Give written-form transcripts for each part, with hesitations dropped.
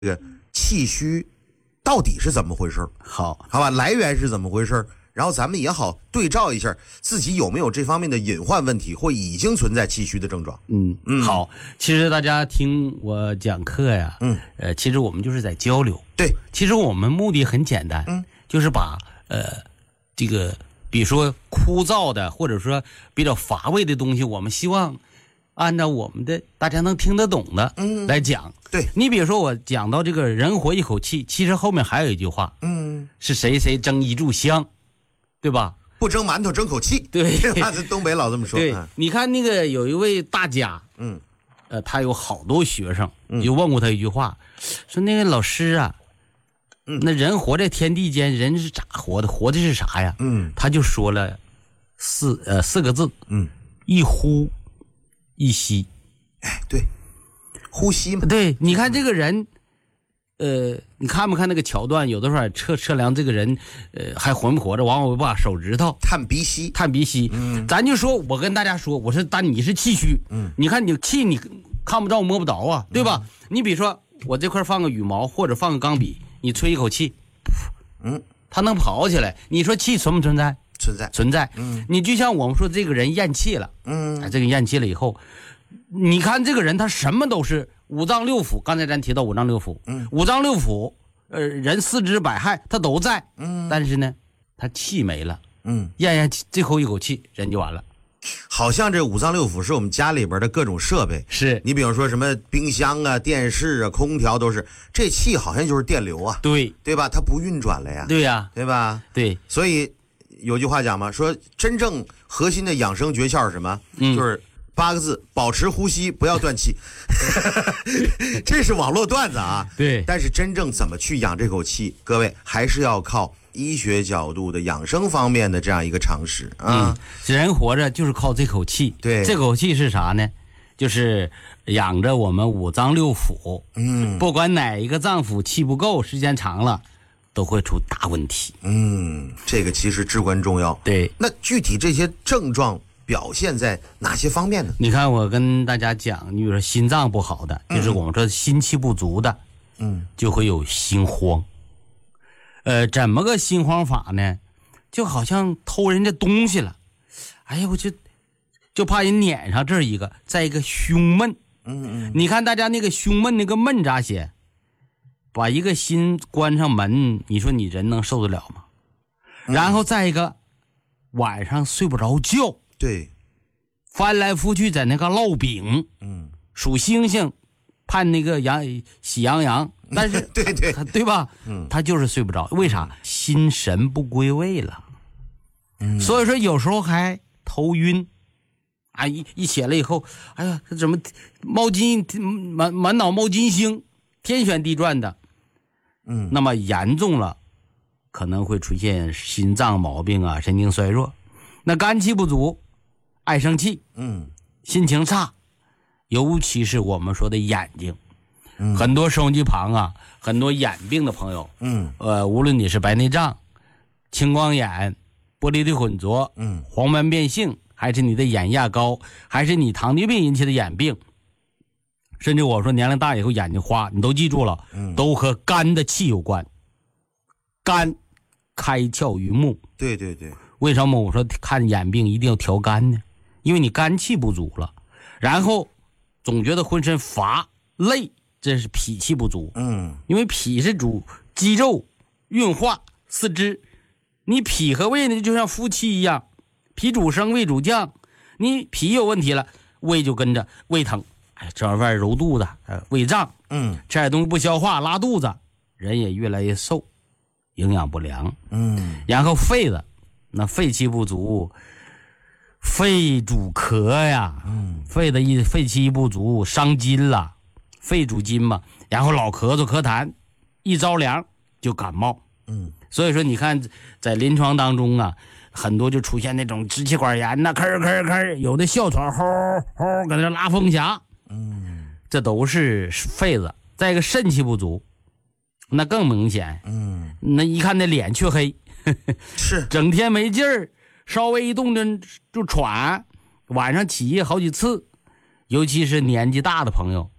这个气虚到底是怎么回事？好吧，来源是怎么回事？然后咱们也好对照一下自己有没有这方面的隐患问题，或已经存在气虚的症状。 好，其实大家听我讲课呀，其实我们就是在交流。 对， 其实我们目的很简单，就是把这个比如说枯燥的或者说比较乏味的东西，我们希望按照我们的大家能听得懂的来讲。 对， 你比如说我讲到这个人活一口气，其实后面还有一句话，是谁谁争一炷香，对吧？ 不蒸馒头争口气， 对， 东北老这么说。 对，你看那个有一位大家，他有好多学生，就问过他一句话，说那个老师啊，那人活在天地间，人是咋活的？活的是啥呀？他就说了四个字，一呼一吸。 哎，对，呼吸嘛。 对，你看这个人，你看不看那个桥段？有的时候测量这个人，还活没活着，往往会把手指头探鼻息。 咱就说，我跟大家说，我说你是气虚，你看你气你看不着摸不着啊，对吧？你比如说我这块放个羽毛或者放个钢笔，你吹一口气，它能跑起来。你说气存不存在？存在。你就像我们说这个人咽气了，这个咽气了以后，你看这个人他什么都是五脏六腑，刚才咱提到五脏六腑，五脏六腑，人四肢百骸他都在，但是呢，他气没了，咽最后一口气，人就完了。 好像这五脏六腑是我们家里边的各种设备， 是你比方说什么冰箱啊、电视啊、空调都是，这气好像就是电流啊，对吧？它不运转了呀， 对呀， 对吧？ 对， 所以有句话讲嘛，说真正核心的养生诀窍是什么？就是8个字：保持呼吸，不要断气。这是网络段子啊， 对。 但是真正怎么去养这口气，各位还是要靠医学角度的养生方面的这样一个常识啊。 人活着就是靠这口气， 对， 这口气是啥呢？就是养着我们五脏六腑，不管哪一个脏腑气不够，时间长了都会出大问题。 这个其实至关重要。 对， 那具体这些症状表现在哪些方面呢？ 你看我跟大家讲，你比如说心脏不好的，就是我们说心气不足的，就会有心慌。怎么个心慌法呢？就好像偷人家东西了，哎呀，我就怕人撵上，这是一个。再一个胸闷，你看大家那个胸闷那个闷咋写？把一个心关上门，你说你人能受得了吗？然后再一个晚上睡不着觉， 对， 翻来覆去在那个烙饼，数星星盼那个喜羊羊，但是对吧？他就是睡不着，为啥？心神不归位了。所以说有时候还头晕啊，一起来以后，哎呀，怎么满脑冒金星，天旋地转的。那么严重了可能会出现心脏毛病啊，神经衰弱。那肝气不足，爱生气，心情差，尤其是我们说的眼睛，很多收音机旁啊，很多眼病的朋友，无论你是白内障、青光眼、玻璃体混浊，黄斑变性，还是你的眼压高，还是你糖尿病引起的眼病，甚至我说年龄大以后眼睛花，你都记住了，都和肝的气有关。肝开窍于目， 对， 为什么我说看眼病一定要调肝呢？因为你肝气不足了，然后总觉得浑身乏累，这是脾气不足。因为脾是主肌肉运化四肢，你脾和胃呢就像夫妻一样，脾主升胃主降，你脾有问题了，胃就跟着胃疼，吃完饭揉肚子，胃胀，吃点东西不消化拉肚子，人也越来越瘦，营养不良。然后肺子，那肺气不足，肺主咳呀，肺气不足伤筋了，肺主筋嘛，然后老咳嗽咳痰，一着凉就感冒。所以说你看在临床当中啊，很多就出现那种支气管炎呐，咳，有的哮喘吼搁那拉风匣，这都是肺子。再一个肾气不足，那更明显，那一看那脸黢黑， 是整天没劲儿，稍微一动就喘，晚上起夜好几次，尤其是年纪大的朋友，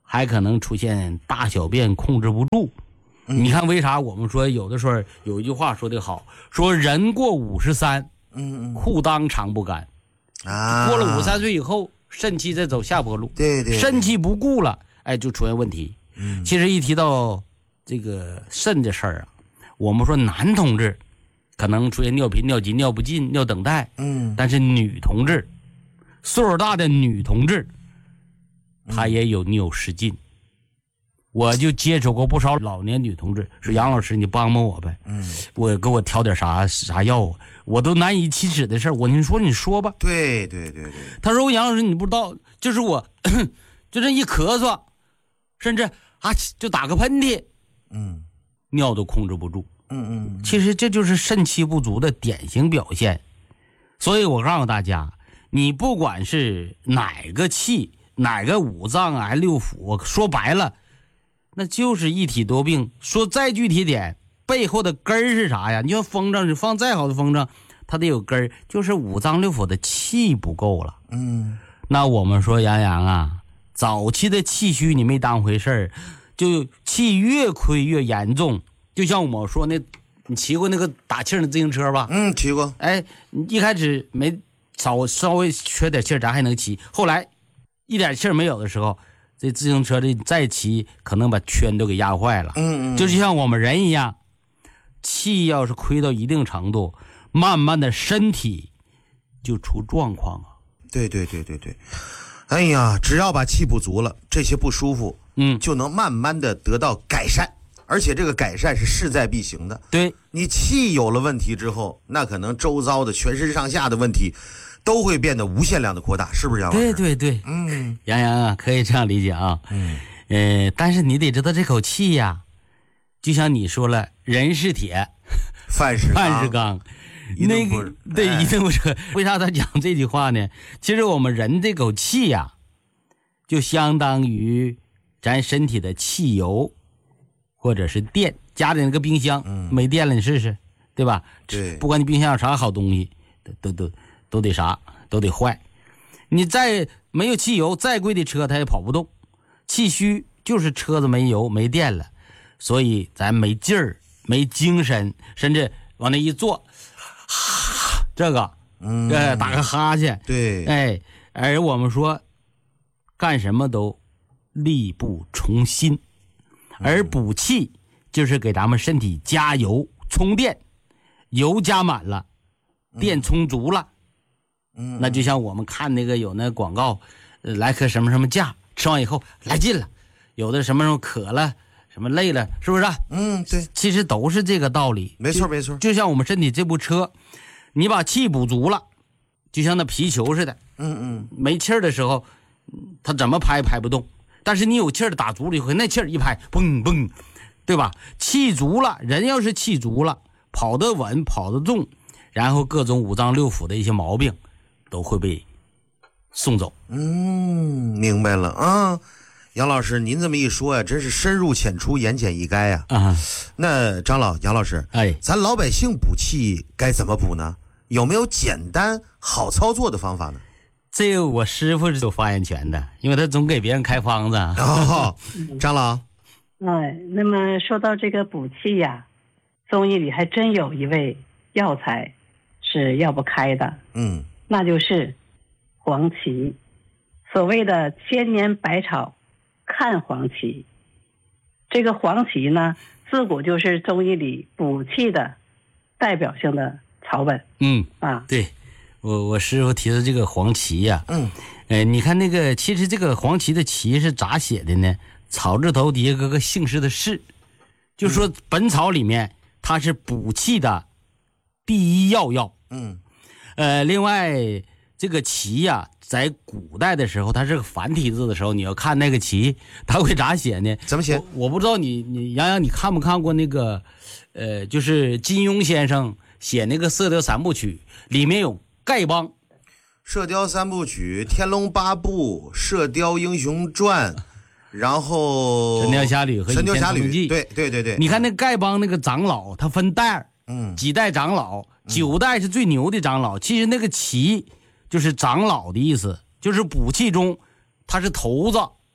还可能出现大小便控制不住。你看为啥我们说有的时候有一句话说得好，说人过53，裤裆常不干啊。过了53岁以后，肾气在走下坡路， 对， 肾气不顾了，哎，就出现问题。其实一提到这个肾的事儿啊，我们说男同志可能出现尿频、尿急、尿不尽、尿等待，但是女同志，岁数大的女同志，她也有尿失禁。我就接触过不少老年女同志，说杨老师你帮帮我呗，给我调点啥药啊，我都难以启齿的事儿，你说吧。 对， 他说杨老师你不知道，就是我就这一咳嗽，甚至就打个喷嚏，尿都控制不住，其实这就是肾气不足的典型表现。所以我告诉大家，你不管是哪个气哪个五脏啊六腑，说白了那就是一体多病。说再具体点，背后的根儿是啥呀？你说风筝，你放再好的风筝，它得有根儿，就是五脏六腑的气不够了。那我们说杨洋啊，早期的气虚你没当回事儿，就气越亏越严重。就像我说那，你骑过那个打气的自行车吧？ 骑过。 哎，你一开始没稍微缺点气儿，咱还能骑。后来一点气儿没有的时候，这自行车的再骑可能把圈都给压坏了。就像我们人一样，气要是亏到一定程度，慢慢的身体就出状况啊。 对。哎呀，只要把气补足了，这些不舒服就能慢慢的得到改善，而且这个改善是势在必行的。 对， 你气有了问题之后，那可能周遭的全身上下的问题都会变得无限量的扩大，是不是杨老师？ 对，杨洋啊，可以这样理解啊。但是你得知道这口气呀，就像你说了，人是铁， 饭是钢，那个对，一定不是。为啥他讲这句话呢？其实我们人这口气呀，就相当于咱身体的汽油或者是电。家里那个冰箱没电了，你试试，对吧？ 对， 不管你冰箱有啥好东西，都得啥，都得坏。你再没有汽油，再贵的车它也跑不动。气虚就是车子没油没电了，所以咱没劲儿没精神，甚至往那一坐，这个打个哈欠。 对， 而我们说干什么都力不从心，而补气就是给咱们身体加油充电，油加满了，电充足了。那就像我们看那个有那广告，来颗什么什么价，吃完以后来劲了，有的什么渴了，什么累了，是不是？ 对， 其实都是这个道理。 没错。 就像我们身体这部车，你把气补足了，就像那皮球似的。没气儿的时候，它怎么拍不动。但是你有气儿打足了以后，那气儿一拍，嘣嘣，对吧？气足了，人要是气足了，跑得稳，跑得重，然后各种五脏六腑的一些毛病都会被送走。 明白了啊。杨老师您这么一说呀，真是深入浅出，言简意赅呀。那杨老师，咱老百姓补气该怎么补呢？有没有简单好操作的方法呢？ 这个我师傅是有发言权的，因为他总给别人开方子。 张老， 那么说到这个补气呀，中医里还真有一味药材是要不开的，那就是黄芪。所谓的千年百草看黄芪，这个黄芪呢，自古就是中医里补气的代表性的草本。 对，我师傅提的这个黄芪呀，你看那个，其实这个黄芪的芪是咋写的呢？草字头底下搁个姓氏的氏，就说本草里面它是补气的第一要。另外这个芪呀，在古代的时候，它是个繁体字的时候，你要看那个芪，它会咋写呢？ 怎么写？ 我不知道你杨洋，你看不看过那个就是金庸先生写那个《射雕三部曲》，里面有丐帮。 射雕三部曲、天龙八部、射雕英雄传，然后神雕侠侣和倚天屠龙记。 对。 你看那丐帮那个长老，他分代儿，几代长老，9代是最牛的长老。其实那个芪就是长老的意思，就是补气中他是头子，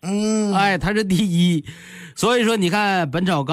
哎，它是第一。所以说，你看《本草纲》